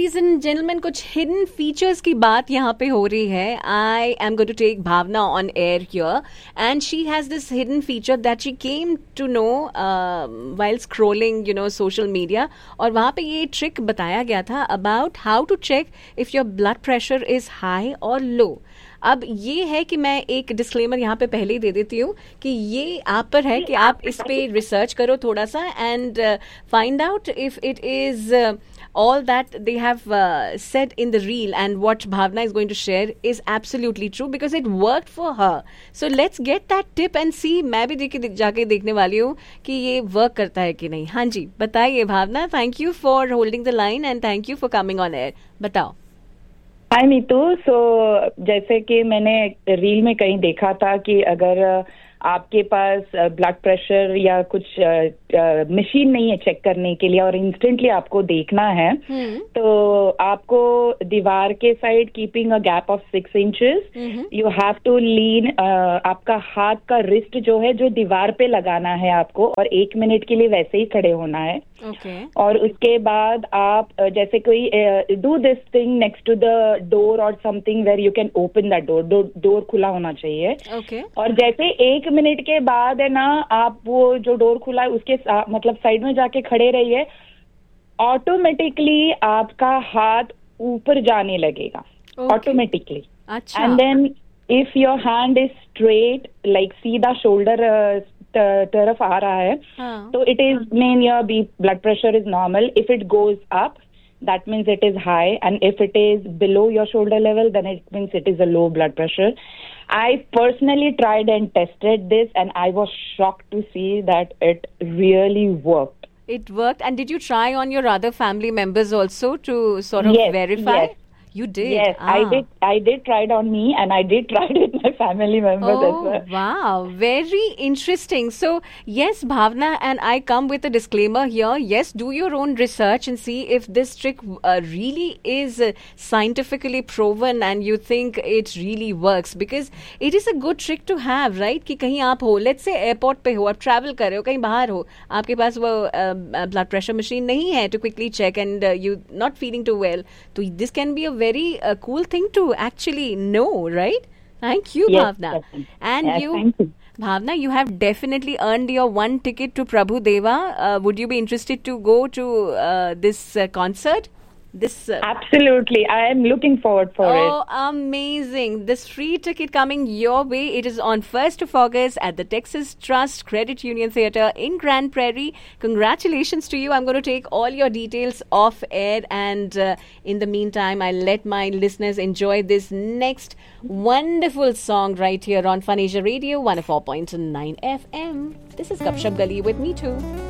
Ladies and gentleman, कुछ hidden features की बात यहाँ पे हो रही है. I am going to take Bhavna on air here and she has this hidden feature that she came to know while scrolling social media. और वहाँ पे ये ट्रिक बताया गया था about how to check if your blood pressure is high और लो. अब ये है कि मैं एक डिस्क्लेमर यहाँ पे पहले ही दे देती हूँ कि ये आप पर है कि आप इस पे रिसर्च करो थोड़ा सा and find out if it is all that they have said in the reel and what Bhavna is going to share is absolutely true because it worked for her. So let's get that tip and see. मैं भी जाके देखने वाली हूँ कि ये work करता है कि नहीं. हाँ जी, बताइए भावना. Thank you for holding the line and thank you for coming on air. बताओ. हाय मीतू. जैसे कि मैंने रील में कहीं देखा था कि अगर आपके पास ब्लड प्रेशर या कुछ मशीन नहीं है चेक करने के लिए और इंस्टेंटली आपको देखना है, तो आपको दीवार के side keeping a gap of 6 inches you have to लीन. आपका हाथ का रिस्ट जो है जो दीवार पे लगाना है आपको, और 1 मिनट के लिए वैसे ही खड़े होना है. और उसके बाद आप जैसे कोई do this thing next to the door और something where you can open that door खुला होना चाहिए. और जैसे 1 मिनट के बाद है ना, आप वो जो डोर खुला है उसके मतलब साइड में जाके खड़े रहिए, ऑटोमेटिकली आपका हाथ ऊपर जाने लगेगा automatically. And then if your hand is straight like सीधा शोल्डर तरफ आ रहा है, तो it is mean your blood pressure is normal. If it goes up that means it is high, and if it is below your shoulder level then it means it is a low blood pressure. I personally tried and tested this and I was shocked to see that it really worked. It worked. And did you try on your other family members also to sort of verify? Yes. You did? Yes, I did try it on me and I did try it with my family members as well. Wow, very interesting. So, yes, Bhavna, and I come with a disclaimer here. Yes, do your own research and see if this trick really is scientifically proven and you think it really works, because it is a good trick to have, right? कि कहीं आप हो, let's say airport पे हो, आप travel कर रहे हो, कहीं बाहर हो, आपके पास वो blood pressure machine नहीं है to quickly check and you not feeling too well. So this can be a very cool thing to actually know, right? Thank you, yes, Bhavna. Definitely. And yes, you, thank you. Bhavna, you have definitely earned your 1 ticket to Prabhu Deva. Would you be interested to go to this concert? Absolutely, I am looking forward for it. Oh, amazing. This free ticket coming your way. It is on 1st of August at the Texas Trust Credit Union Theatre in Grand Prairie. Congratulations to you. I'm going to take all your details off air, and in the meantime I'll let my listeners enjoy this next wonderful song right here on Fun Asia Radio 104.9 FM. This is Gupshup Gali with me too.